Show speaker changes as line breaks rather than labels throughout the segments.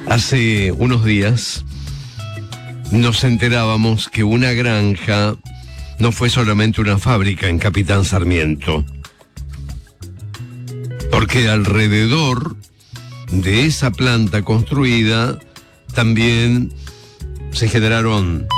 Hace unos días nos enterábamos que una granja no fue solamente una fábrica en Capitán Sarmiento, porque alrededor de esa planta construida también se generaron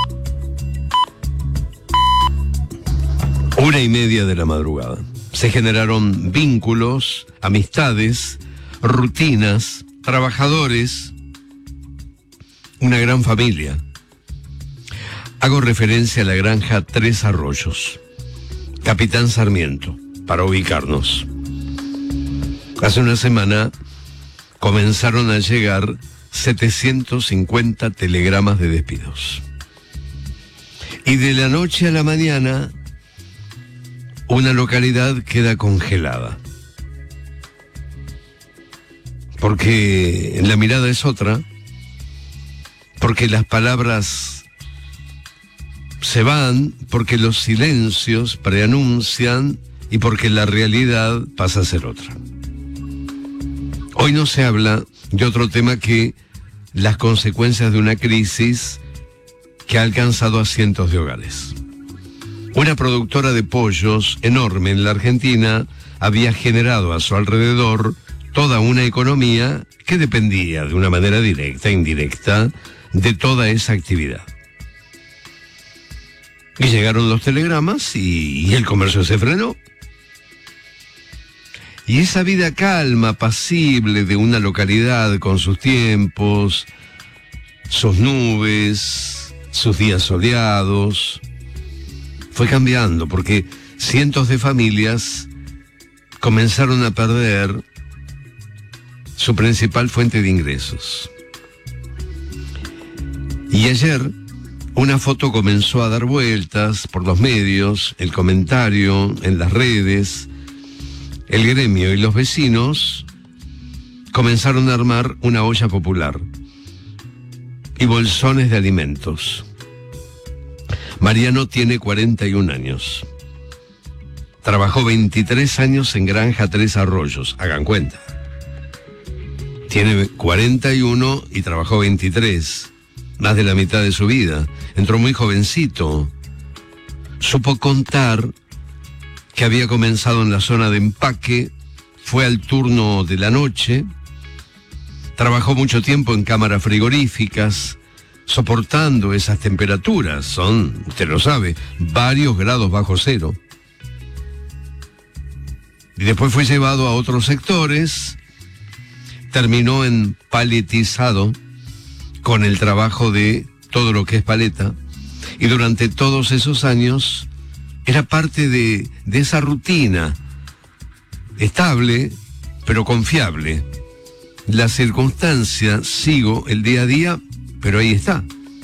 1:30 de la madrugada. Se generaron vínculos, amistades, rutinas, trabajadores, una gran familia. Hago referencia a la granja Tres Arroyos, Capitán Sarmiento, para ubicarnos. Hace una semana comenzaron a llegar 750 telegramas de despidos. Y de la noche a la mañana, una localidad queda congelada. Porque la mirada es otra, porque las palabras se van, porque los silencios preanuncian y porque la realidad pasa a ser otra. Hoy no se habla de otro tema que las consecuencias de una crisis que ha alcanzado a cientos de hogares. Una productora de pollos enorme en la Argentina había generado a su alrededor toda una economía que dependía de una manera directa e indirecta de toda esa actividad. Y llegaron los telegramas y el comercio se frenó. Y esa vida calma, apacible de una localidad con sus tiempos, sus nubes, sus días soleados, fue cambiando porque cientos de familias comenzaron a perder su principal fuente de ingresos. Y ayer una foto comenzó a dar vueltas por los medios, el comentario en las redes. El gremio y los vecinos comenzaron a armar una olla popular y bolsones de alimentos. Mariano tiene 41 años. Trabajó 23 años en Granja Tres Arroyos, hagan cuenta. Tiene 41 y trabajó 23, más de la mitad de su vida. Entró muy jovencito. Supo contar que había comenzado en la zona de empaque, fue al turno de la noche, trabajó mucho tiempo en cámaras frigoríficas, soportando esas temperaturas, son, usted lo sabe, varios grados bajo cero. Y después fue llevado a otros sectores, terminó en paletizado, con el trabajo de todo lo que es paleta, y durante todos esos años era parte de esa rutina, estable, pero confiable. La circunstancia, sigo el día a día, pero ahí está.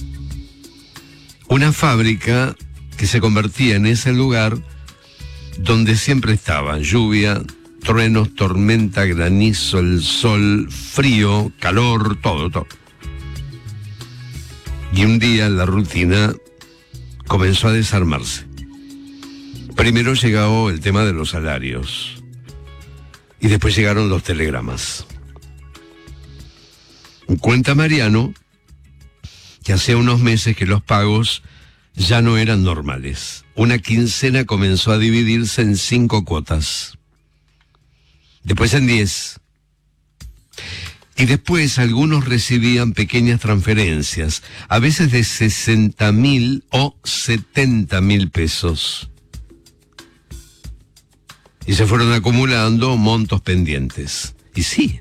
Una fábrica que se convertía en ese lugar donde siempre estaba lluvia, truenos, tormenta, granizo, el sol, frío, calor, todo. Y un día la rutina comenzó a desarmarse. Primero llegó el tema de los salarios y después llegaron los telegramas. Cuenta Mariano que hacía unos meses que los pagos ya no eran normales. Una quincena comenzó a dividirse en 5 cuotas, después en 10. Y después algunos recibían pequeñas transferencias, a veces de 60.000 o 70.000 pesos. Y se fueron acumulando montos pendientes. Y sí.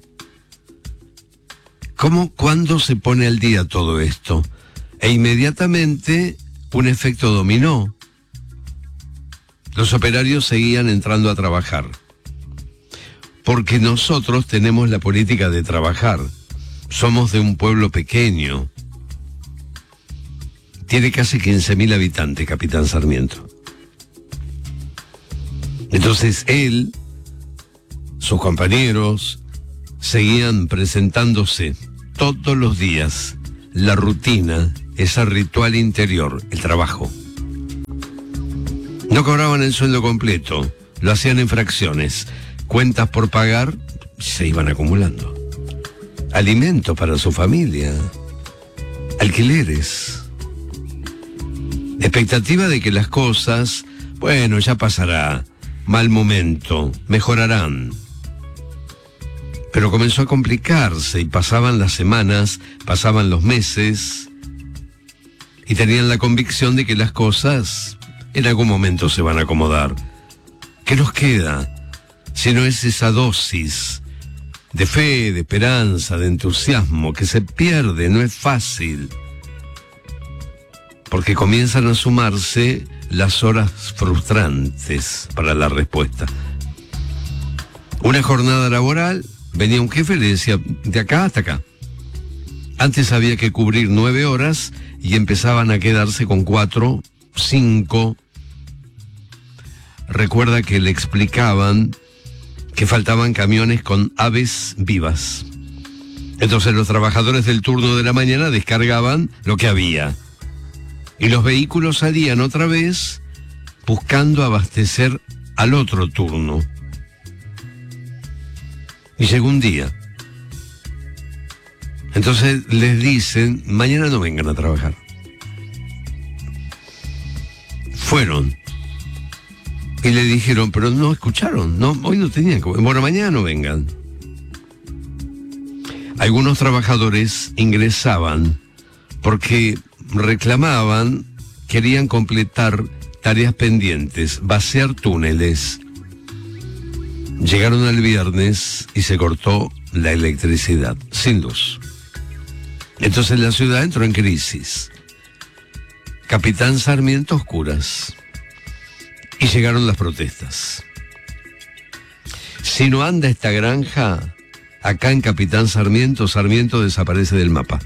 ¿Cuándo se pone al día todo esto? E inmediatamente un efecto dominó. Los operarios seguían entrando a trabajar. Porque nosotros tenemos la política de trabajar. Somos de un pueblo pequeño. Tiene casi 15.000 habitantes, Capitán Sarmiento. Entonces él, sus compañeros, seguían presentándose todos los días. La rutina, ese ritual interior, el trabajo. No cobraban el sueldo completo, lo hacían en fracciones. Cuentas por pagar se iban acumulando. alimentos para su familia, alquileres, expectativa de que las cosas, bueno, ya pasará, mal momento, mejorarán. Pero comenzó a complicarse y pasaban las semanas, pasaban los meses y tenían la convicción de que las cosas en algún momento se van a acomodar. ¿Qué nos queda si no es esa dosis de fe, de esperanza, de entusiasmo que se pierde? No es fácil, porque comienzan a sumarse las horas frustrantes para la respuesta. Una jornada laboral, venía un jefe y le decía, de acá hasta acá. Antes había que cubrir 9 horas y empezaban a quedarse con 4, 5. Recuerda que le explicaban que faltaban camiones con aves vivas. Entonces los trabajadores del turno de la mañana descargaban lo que había. Y los vehículos salían otra vez buscando abastecer al otro turno. Y llegó un día. Entonces les dicen, mañana no vengan a trabajar. Fueron. Y le dijeron, pero no escucharon, no, hoy no tenían que... Bueno, mañana no vengan. Algunos trabajadores ingresaban porque reclamaban, querían completar tareas pendientes, vaciar túneles. Llegaron al viernes y se cortó la electricidad, sin luz. Entonces la ciudad entró en crisis. Capitán Sarmiento, oscuras. Y llegaron las protestas. Si no anda esta granja, acá en Capitán Sarmiento, Sarmiento desaparece del mapa.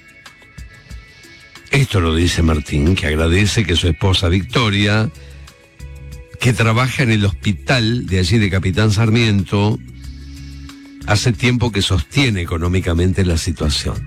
Esto lo dice Martín, que agradece que su esposa Victoria, que trabaja en el hospital de allí de Capitán Sarmiento, hace tiempo que sostiene económicamente la situación.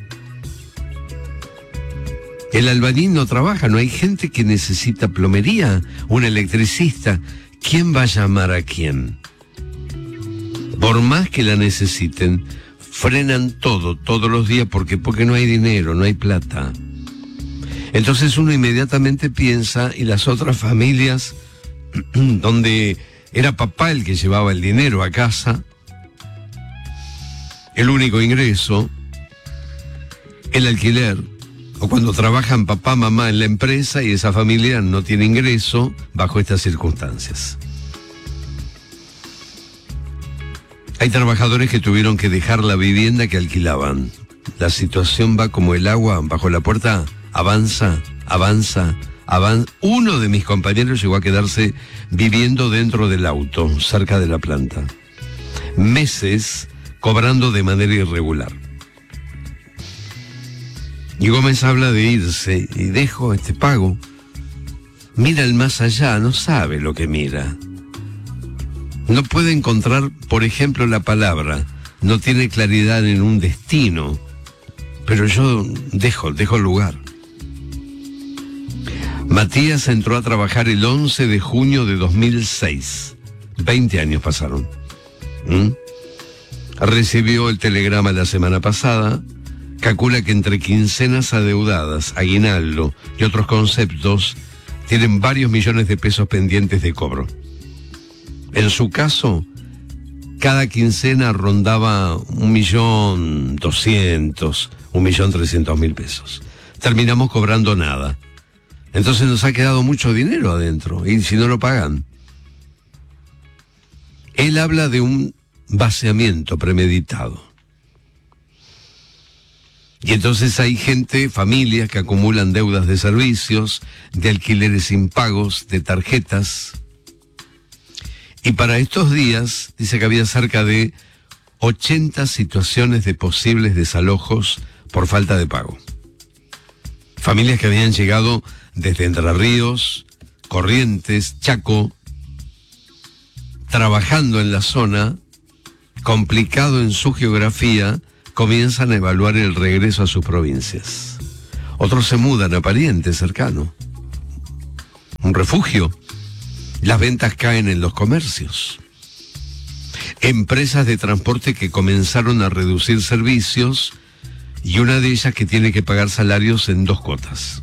El albañil no trabaja, no hay gente que necesita plomería, un electricista. ¿Quién va a llamar a quién? Por más que la necesiten, frenan todo, todos los días, porque no hay dinero, no hay plata. Entonces uno inmediatamente piensa, y las otras familias, donde era papá el que llevaba el dinero a casa, el único ingreso, el alquiler, o cuando trabajan papá, mamá en la empresa y esa familia no tiene ingreso bajo estas circunstancias. Hay trabajadores que tuvieron que dejar la vivienda que alquilaban. La situación va como el agua bajo la puerta, avanza, avanza, avanza. Uno de mis compañeros llegó a quedarse viviendo dentro del auto, cerca de la planta. Meses cobrando de manera irregular. Y Gómez habla de irse y dejo este pago. Mira el más allá, no sabe lo que mira. No puede encontrar, por ejemplo, la palabra. No tiene claridad en un destino. Pero yo dejo el lugar. Matías entró a trabajar el 11 de junio de 2006. 20 años pasaron. Recibió el telegrama la semana pasada. Calcula que entre quincenas adeudadas, aguinaldo y otros conceptos, tienen varios millones de pesos pendientes de cobro. En su caso, cada quincena rondaba 1.200.000, 1.300.000 pesos. Terminamos cobrando nada. Entonces nos ha quedado mucho dinero adentro, y si no lo pagan. Él habla de un vaciamiento premeditado. Y entonces hay gente, familias que acumulan deudas de servicios, de alquileres impagos, de tarjetas. Y para estos días, dice que había cerca de 80 situaciones de posibles desalojos por falta de pago. Familias que habían llegado desde Entre Ríos, Corrientes, Chaco, trabajando en la zona, complicado en su geografía, comienzan a evaluar el regreso a sus provincias. Otros se mudan a parientes cercanos. Un refugio. Las ventas caen en los comercios. empresas de transporte que comenzaron a reducir servicios y una de ellas que tiene que pagar salarios en 2 cuotas.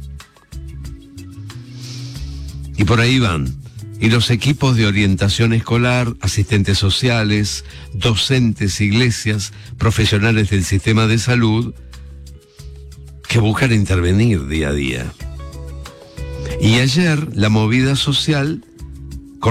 Y por ahí van. Y los equipos de orientación escolar, asistentes sociales, docentes, iglesias, profesionales del sistema de salud, que buscan intervenir día a día. Y ayer la movida social